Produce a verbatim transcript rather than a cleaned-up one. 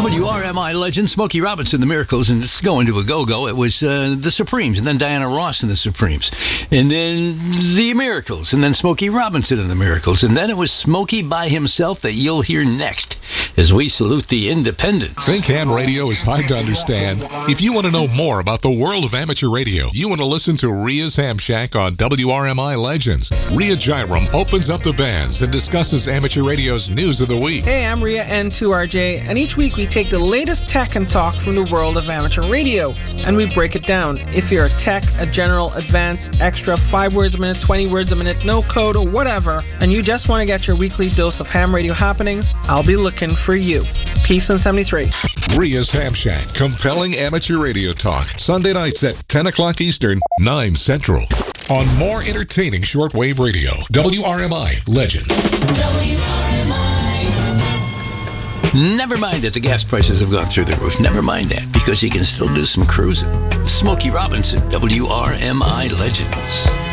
W R M I legend Smokey Robinson, the Miracles, and it's going to a go-go. It was uh, the Supremes, and then Diana Ross and the Supremes, and then the Miracles, and then Smokey Robinson and the Miracles, and then it was Smokey by himself that you'll hear next as we salute the independents. Think Ham Radio is hard to understand? If you want to know more about the world of amateur radio, you want to listen to Ria's Ham Shack on W R M I Legends. Ria Jairam opens up the bands and discusses amateur radio's news of the week. Hey, I'm Ria N two R J, and each week we take the latest tech and talk from the world of amateur radio, and we break it down. If you're a tech, a general, advanced, extra, five words a minute, twenty words a minute, no code, or whatever, and you just want to get your weekly dose of ham radio happenings, I'll be looking for you. Peace in seventy-three. Ria's Ham Shack, compelling amateur radio talk, Sunday nights at ten o'clock Eastern, nine Central. On more entertaining shortwave radio, W R M I Legends. W R M I. Never mind that the gas prices have gone through the roof. Never mind that, because you can still do some cruising. Smokey Robinson, W R M I Legends.